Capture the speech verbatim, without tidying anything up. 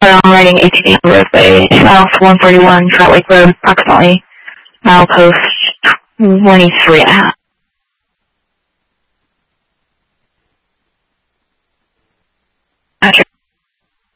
on riding A T V roadway, miles one forty-one, Trout Lake Road, approximately mile post twenty-three and a half.